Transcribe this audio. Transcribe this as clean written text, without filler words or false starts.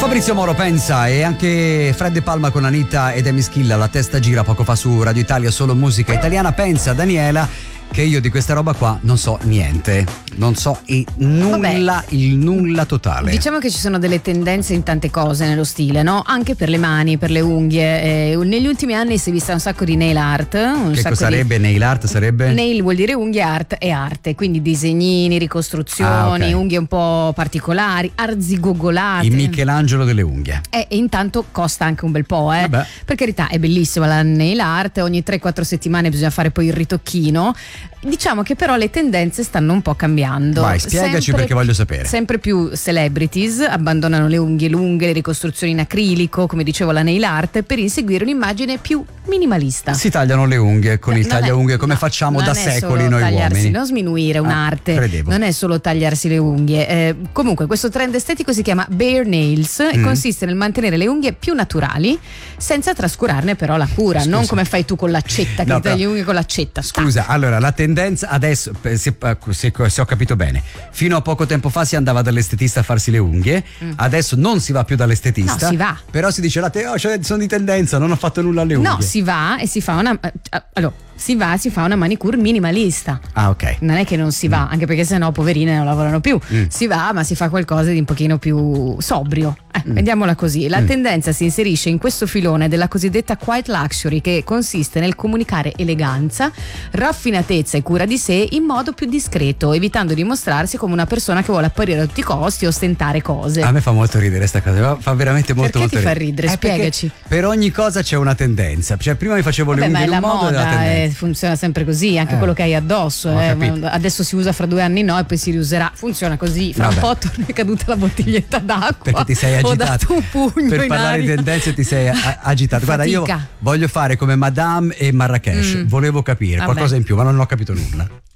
Fabrizio Moro pensa, e anche Fred De Palma con Anita ed Emi Schilla, la testa gira poco fa su Radio Italia, solo musica italiana. Pensa Daniela che io di questa roba qua non so niente, non so nulla. Vabbè, il nulla totale. Diciamo che ci sono delle tendenze in tante cose nello stile, no? Anche per le mani, per le unghie. Negli ultimi anni si è vista un sacco di nail art. Che cosa sarebbe nail art? Sarebbe? Nail vuol dire unghie, art è arte, quindi disegnini, ricostruzioni, okay. Unghie un po' particolari, arzigogolate. Il Michelangelo delle unghie. E intanto costa anche un bel po', Vabbè. Per carità è bellissima la nail art, ogni 3-4 settimane bisogna fare poi il ritocchino. Diciamo che però le tendenze stanno un po' cambiando. Vai, spiegaci perché voglio sapere. Sempre più celebrities abbandonano le unghie lunghe, le ricostruzioni in acrilico, come dicevo la nail art, per inseguire un'immagine più minimalista. Si tagliano le unghie con il tagliaunghie come facciamo da secoli noi uomini. Non sminuire un'arte, credevo. Non è solo tagliarsi le unghie. Comunque questo trend estetico si chiama bare nails e consiste nel mantenere le unghie più naturali senza trascurarne però la cura. Scusa. Non come fai tu con l'accetta, che tagli le unghie con l'accetta. Scusa, allora la tendenza adesso, se ho capito bene, fino a poco tempo fa si andava dall'estetista a farsi le unghie, adesso non si va più dall'estetista. No, si va. Però si dice sono di tendenza, non ho fatto nulla alle unghie. No, si va e si fa una si fa una manicure minimalista. Ah, ok. Non è che non si va, anche perché sennò poverine non lavorano più. Si va, ma si fa qualcosa di un pochino più sobrio. Vediamola così. La tendenza si inserisce in questo filone della cosiddetta quiet luxury, che consiste nel comunicare eleganza, raffinatezza e cura di sé in modo più discreto, evitando di mostrarsi come una persona che vuole apparire a tutti i costi o ostentare cose. A me fa molto ridere sta cosa, fa veramente molto perché molto ti fa ridere? Spiegaci. Per ogni cosa c'è una tendenza. Cioè prima mi facevo le unghie in un modo e la tendenza funziona sempre così, anche quello che hai addosso. Adesso si usa fra 2 anni no, e poi si riuserà. Funziona così. Fra un po' torna è caduta la bottiglietta d'acqua. Perché ti sei agitato. Un pugno per in parlare aria. di tendenze ti sei agitato. Guarda, io voglio fare come Madame e Marrakesh. Volevo capire qualcosa in più, ma non ho capito nulla.